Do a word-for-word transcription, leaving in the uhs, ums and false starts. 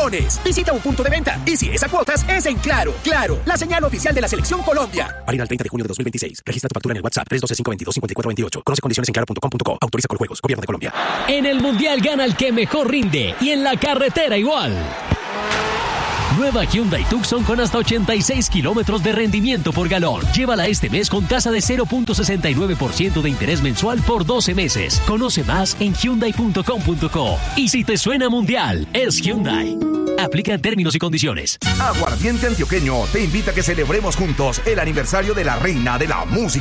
millones. Visita un punto de venta y si es a cuotas, es en Claro. Claro, la señal oficial de la Selección Colombia. Válida al treinta de junio de dos mil veintiséis. Registra tu factura en el WhatsApp tres uno dos, cinco dos dos, cinco cuatro dos ocho. Conoce condiciones en claro punto com punto co. Autoriza con juegos. Gobierno de Colombia. En el Mundial gana el que mejor rinde y en la carretera igual. Nueva Hyundai Tucson con hasta ochenta y seis kilómetros de rendimiento por galón. Llévala este mes con tasa de cero punto sesenta y nueve por ciento de interés mensual por doce meses. Conoce más en hyundai punto com punto co. Y si te suena Mundial, es Hyundai. Aplican términos y condiciones. Aguardiente Antioqueño te invita a que celebremos juntos el aniversario de la reina de la música